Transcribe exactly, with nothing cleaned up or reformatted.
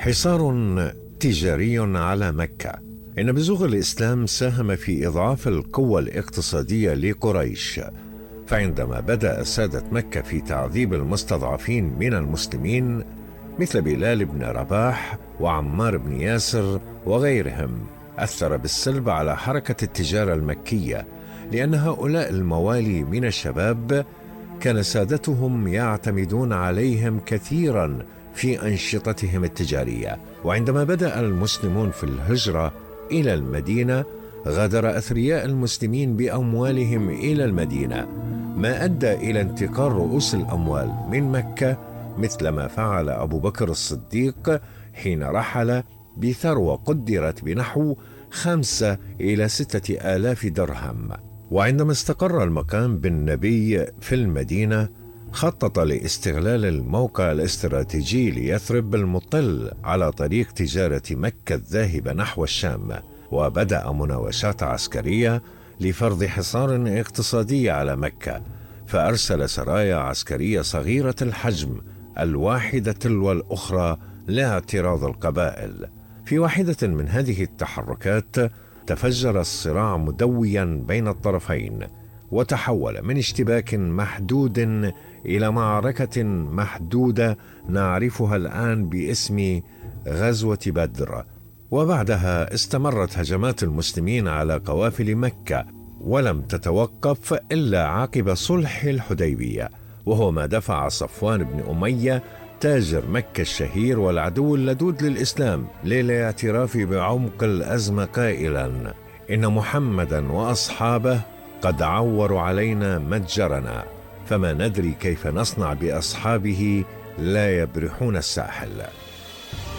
حصار تجاري على مكة. إن بزوغ الإسلام ساهم في إضعاف القوة الاقتصادية لقريش، فعندما بدأ سادة مكة في تعذيب المستضعفين من المسلمين مثل بلال بن رباح وعمار بن ياسر وغيرهم، أثر بالسلب على حركة التجارة المكية، لأن هؤلاء الموالي من الشباب كان سادتهم يعتمدون عليهم كثيرا في أنشطتهم التجارية. وعندما بدأ المسلمون في الهجرة إلى المدينة، غادر أثرياء المسلمين بأموالهم إلى المدينة، ما أدى إلى انتقال رؤوس الأموال من مكة، مثل ما فعل أبو بكر الصديق حين رحل بثروة قدرت بنحو خمسة إلى ستة آلاف درهم. وعندما استقر المقام بالنبي في المدينة، خطط لاستغلال الموقع الاستراتيجي ليثرب المطل على طريق تجارة مكة الذاهبة نحو الشام، وبدأ مناوشات عسكرية لفرض حصار اقتصادي على مكة، فأرسل سرايا عسكرية صغيرة الحجم الواحدة تلو الأخرى لاعتراض القبائل. في واحدة من هذه التحركات تفجر الصراع مدويا بين الطرفين، وتحول من اشتباك محدود إلى معركة محدودة نعرفها الآن باسم غزوة بدر. وبعدها استمرت هجمات المسلمين على قوافل مكة، ولم تتوقف إلا عقب صلح الحديبية، وهو ما دفع صفوان بن أمية تاجر مكة الشهير والعدو اللدود للإسلام للاعتراف بعمق الأزمة قائلا: إن محمدا وأصحابه قد عوروا علينا متجرنا، فما ندري كيف نصنع بأصحابه لا يبرحون الساحل.